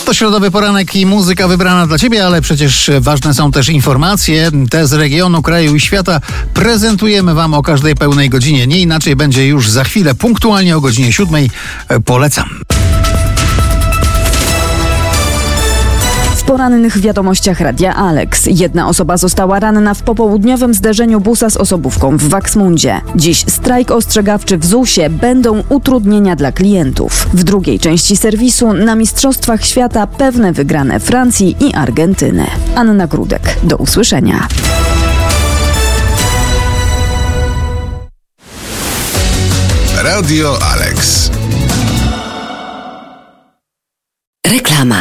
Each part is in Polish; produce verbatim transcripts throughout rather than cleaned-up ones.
To środowy poranek i muzyka wybrana dla Ciebie, ale przecież ważne są też informacje. Te z regionu, kraju i świata prezentujemy Wam o każdej pełnej godzinie. Nie inaczej będzie już za chwilę, punktualnie o godzinie siódmej. Polecam. W porannych wiadomościach Radia Alex. Jedna osoba została ranna w popołudniowym zderzeniu busa z osobówką w Waksmundzie. Dziś strajk ostrzegawczy w zusie, będą utrudnienia dla klientów. W drugiej części serwisu na Mistrzostwach Świata pewne wygrane Francji i Argentyny. Anna Grudek. Do usłyszenia. Radio Alex. Reklama.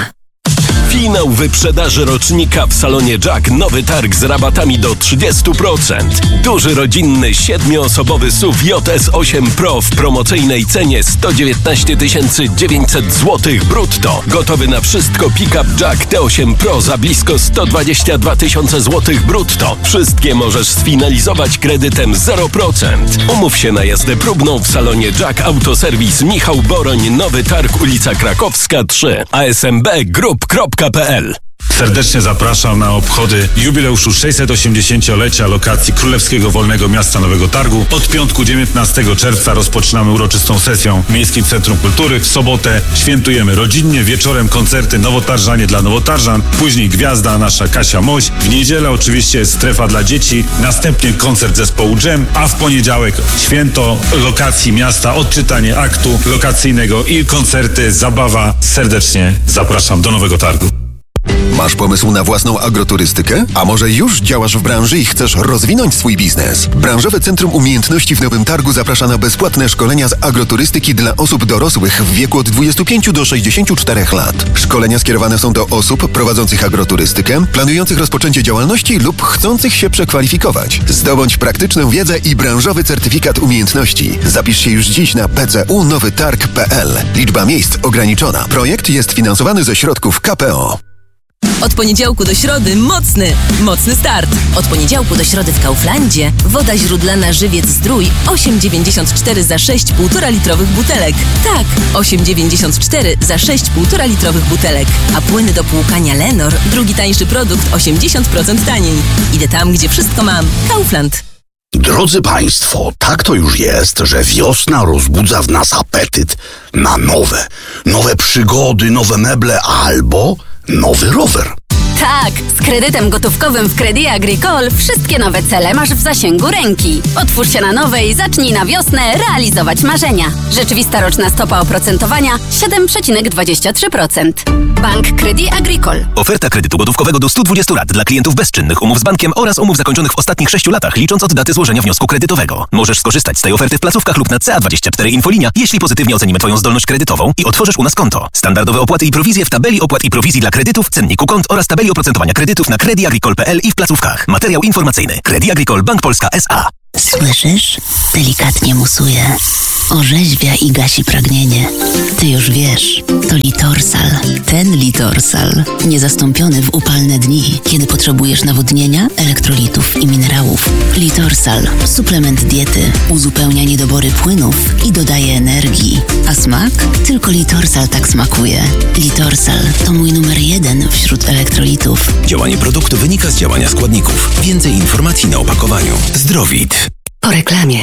Finał wyprzedaży rocznika w salonie Jack. Nowy targ z rabatami do trzydzieści procent. Duży rodzinny siedmioosobowy S U V J S osiem Pro w promocyjnej cenie sto dziewiętnaście tysięcy dziewięćset złotych brutto. Gotowy na wszystko pick-up Jack T osiem Pro za blisko sto dwadzieścia dwa tysiące złotych brutto. Wszystkie możesz sfinalizować kredytem zero procent. Umów się na jazdę próbną w salonie Jack Autoserwis Michał Boroń, Nowy Targ, ulica Krakowska trzy, a s m b group kropka p l. Serdecznie zapraszam na obchody jubileuszu sześćset osiemdziesięciolecia lokacji Królewskiego Wolnego Miasta Nowego Targu. Od piątku dziewiętnastego czerwca rozpoczynamy uroczystą sesją w Miejskim Centrum Kultury. W sobotę świętujemy rodzinnie, wieczorem koncerty Nowotarżanie dla Nowotarżan, później gwiazda nasza Kasia Moś. W niedzielę oczywiście jest strefa dla dzieci, następnie koncert zespołu Dżem, a w poniedziałek święto lokacji miasta, odczytanie aktu lokacyjnego i koncerty, zabawa. Serdecznie zapraszam do Nowego Targu. Masz pomysł na własną agroturystykę? A może już działasz w branży i chcesz rozwinąć swój biznes? Branżowe Centrum Umiejętności w Nowym Targu zaprasza na bezpłatne szkolenia z agroturystyki dla osób dorosłych w wieku od dwudziestu pięciu do sześćdziesięciu czterech lat. Szkolenia skierowane są do osób prowadzących agroturystykę, planujących rozpoczęcie działalności lub chcących się przekwalifikować. Zdobądź praktyczną wiedzę i branżowy certyfikat umiejętności. Zapisz się już dziś na p c u nowy targ kropka p l. Liczba miejsc ograniczona. Projekt jest finansowany ze środków K P O. Od poniedziałku do środy mocny, mocny start. Od poniedziałku do środy w Kauflandzie woda źródlana Żywiec Zdrój osiem dziewięćdziesiąt cztery za sześć półtora litrowych butelek. Tak, osiem dziewięćdziesiąt cztery za sześć półtora litrowych butelek. A płyny do płukania Lenor, drugi tańszy produkt, osiemdziesiąt procent taniej. Idę tam, gdzie wszystko mam. Kaufland. Drodzy Państwo, tak to już jest, że wiosna rozbudza w nas apetyt na nowe, nowe przygody, nowe meble albo nowy rower. Tak, z kredytem gotówkowym w Crédit Agricole wszystkie nowe cele masz w zasięgu ręki. Otwórz się na nowe i zacznij na wiosnę realizować marzenia. Rzeczywista roczna stopa oprocentowania siedem przecinek dwadzieścia trzy procent. Bank Crédit Agricole. Oferta kredytu gotówkowego do stu dwudziestu lat dla klientów bezczynnych umów z bankiem oraz umów zakończonych w ostatnich sześciu latach, licząc od daty złożenia wniosku kredytowego. Możesz skorzystać z tej oferty w placówkach lub na C A dwadzieścia cztery Infolinia, jeśli pozytywnie ocenimy Twoją zdolność kredytową i otworzysz u nas konto. Standardowe opłaty i prowizje w tabeli opłat i prowizji dla kredytów, cenniku kont oraz tabeli oprocentowania kredytów na crédit agricole kropka p l i w placówkach. Materiał informacyjny. Crédit Agricole Bank Polska S A. Słyszysz? Delikatnie musuje. Orzeźwia i gasi pragnienie. Ty już wiesz, to Litorsal. Ten Litorsal. Niezastąpiony w upalne dni, kiedy potrzebujesz nawodnienia, elektrolitów i minerałów. Litorsal. Suplement diety. Uzupełnia niedobory płynów i dodaje energii. A smak? Tylko Litorsal tak smakuje. Litorsal to mój numer jeden wśród elektrolitów. Działanie produktu wynika z działania składników. Więcej informacji na opakowaniu. Zdrowit. Po reklamie.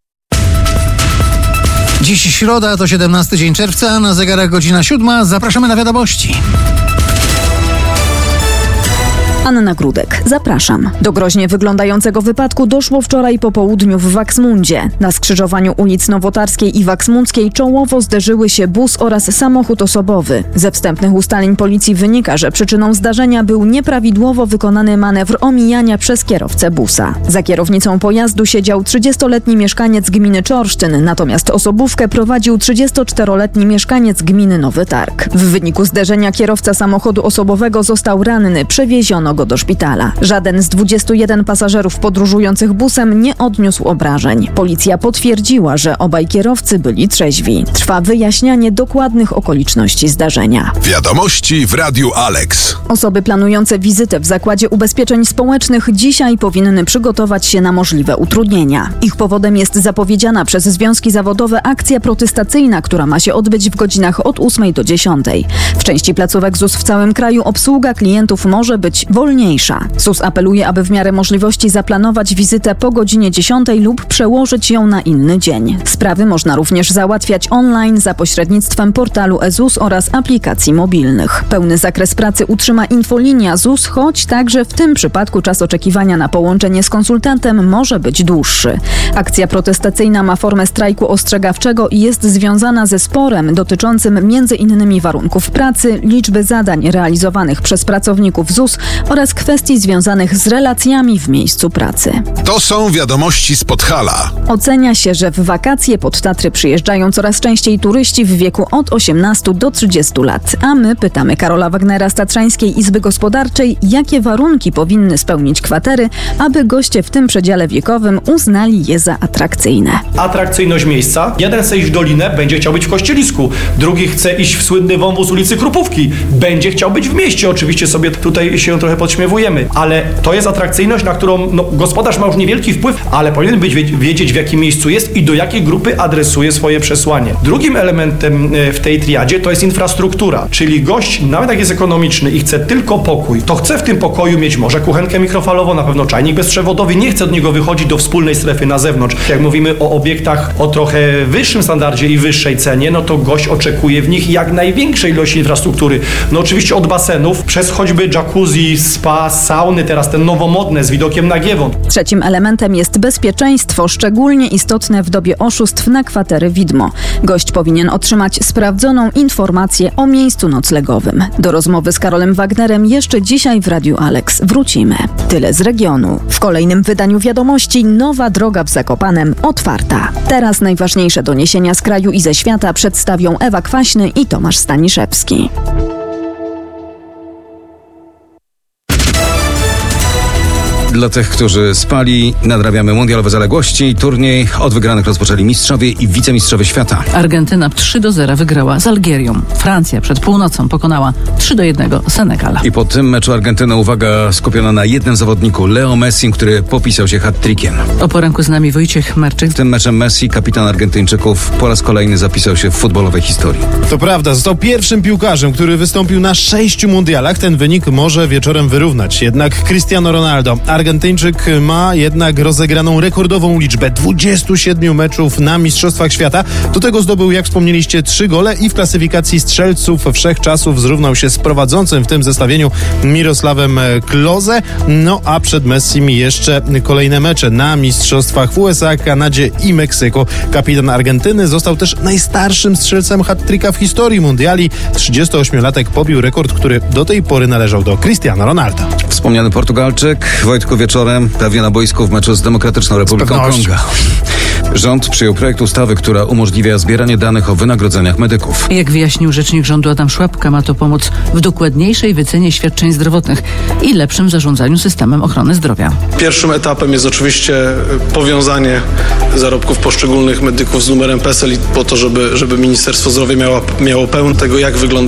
Dziś środa, to siedemnasty dzień czerwca, na zegarach godzina siódma. Zapraszamy na wiadomości. Anna Grudek. Zapraszam. Do groźnie wyglądającego wypadku doszło wczoraj po południu w Waksmundzie. Na skrzyżowaniu ulic Nowotarskiej i Waksmundzkiej czołowo zderzyły się bus oraz samochód osobowy. Ze wstępnych ustaleń policji wynika, że przyczyną zdarzenia był nieprawidłowo wykonany manewr omijania przez kierowcę busa. Za kierownicą pojazdu siedział trzydziestoletni mieszkaniec gminy Czorsztyn, natomiast osobówkę prowadził trzydziestoczteroletni mieszkaniec gminy Nowy Targ. W wyniku zderzenia kierowca samochodu osobowego został ranny, przewieziono go do szpitala. Żaden z dwudziestu jeden pasażerów podróżujących busem nie odniósł obrażeń. Policja potwierdziła, że obaj kierowcy byli trzeźwi. Trwa wyjaśnianie dokładnych okoliczności zdarzenia. Wiadomości w Radiu Alex. Osoby planujące wizytę w Zakładzie Ubezpieczeń Społecznych dzisiaj powinny przygotować się na możliwe utrudnienia. Ich powodem jest zapowiedziana przez związki zawodowe akcja protestacyjna, która ma się odbyć w godzinach od ósmej do dziesiątej. W części placówek Z U S w całym kraju obsługa klientów może być wolniejsza. Z U S apeluje, aby w miarę możliwości zaplanować wizytę po godzinie dziesiątej lub przełożyć ją na inny dzień. Sprawy można również załatwiać online za pośrednictwem portalu e ZUS oraz aplikacji mobilnych. Pełny zakres pracy utrzyma infolinia Z U S, choć także w tym przypadku czas oczekiwania na połączenie z konsultantem może być dłuższy. Akcja protestacyjna ma formę strajku ostrzegawczego i jest związana ze sporem dotyczącym między innymi warunków pracy, liczby zadań realizowanych przez pracowników Z U S oraz kwestii związanych z relacjami w miejscu pracy. To są wiadomości z Podhala. Ocenia się, że w wakacje pod Tatry przyjeżdżają coraz częściej turyści w wieku od osiemnastu do trzydziestu lat. A my pytamy Karola Wagnera z Tatrzańskiej Izby Gospodarczej, jakie warunki powinny spełnić kwatery, aby goście w tym przedziale wiekowym uznali je za atrakcyjne. Atrakcyjność miejsca. Jeden chce iść w Dolinę, będzie chciał być w Kościelisku. Drugi chce iść w słynny wąwóz ulicy Krupówki. Będzie chciał być w mieście. Oczywiście sobie tutaj się trochę podśmiewujemy, ale to jest atrakcyjność, na którą no, gospodarz ma już niewielki wpływ, ale powinien być wiedzieć, w jakim miejscu jest i do jakiej grupy adresuje swoje przesłanie. Drugim elementem w tej triadzie to jest infrastruktura, czyli gość, nawet jak jest ekonomiczny i chce tylko pokój, to chce w tym pokoju mieć może kuchenkę mikrofalową, na pewno czajnik bezprzewodowy, nie chce od niego wychodzić do wspólnej strefy na zewnątrz. Jak mówimy o obiektach o trochę wyższym standardzie i wyższej cenie, no to gość oczekuje w nich jak największej ilości infrastruktury. No oczywiście od basenów, przez choćby jacuzzi, spa, sauny, teraz te nowomodne z widokiem na Giewont. Trzecim elementem jest bezpieczeństwo, szczególnie istotne w dobie oszustw na kwatery widmo. Gość powinien otrzymać sprawdzoną informację o miejscu noclegowym. Do rozmowy z Karolem Wagnerem jeszcze dzisiaj w Radiu Alex wrócimy. Tyle z regionu. W kolejnym wydaniu wiadomości nowa droga w Zakopanem otwarta. Teraz najważniejsze doniesienia z kraju i ze świata przedstawią Ewa Kwaśny i Tomasz Staniszewski. Dla tych, którzy spali, nadrabiamy mundialowe zaległości. Turniej od wygranych rozpoczęli mistrzowie i wicemistrzowie świata. Argentyna trzy do zera wygrała z Algierią. Francja przed północą pokonała trzy do jednego Senegala. I po tym meczu Argentyna, uwaga, skupiona na jednym zawodniku, Leo Messi, który popisał się hat-trickiem. O poranku z nami Wojciech Marczyk. Tym meczem Messi, kapitan Argentyńczyków, po raz kolejny zapisał się w futbolowej historii. To prawda, został pierwszym piłkarzem, który wystąpił na sześciu mundialach. Ten wynik może wieczorem wyrównać. Jednak Cristiano Ronaldo, Argentyńczyk, ma jednak rozegraną rekordową liczbę dwudziestu siedmiu meczów na Mistrzostwach Świata. Do tego zdobył, jak wspomnieliście, trzy gole i w klasyfikacji strzelców wszechczasów zrównał się z prowadzącym w tym zestawieniu Mirosławem Klose. No a przed Messim jeszcze kolejne mecze na Mistrzostwach w U S A, Kanadzie i Meksyku. Kapitan Argentyny został też najstarszym strzelcem hat-tricka w historii mundiali. trzydziestoośmiolatek pobił rekord, który do tej pory należał do Cristiano Ronaldo. Wspomniany Portugalczyk, Wojtku, wieczorem pewnie na boisku w meczu z Demokratyczną Republiką Konga. Rząd przyjął projekt ustawy, która umożliwia zbieranie danych o wynagrodzeniach medyków. Jak wyjaśnił rzecznik rządu Adam Szłapka, ma to pomóc w dokładniejszej wycenie świadczeń zdrowotnych i lepszym zarządzaniu systemem ochrony zdrowia. Pierwszym etapem jest oczywiście powiązanie zarobków poszczególnych medyków z numerem PESEL i po to, żeby, żeby Ministerstwo Zdrowia miało, miało pełen tego, jak wygląda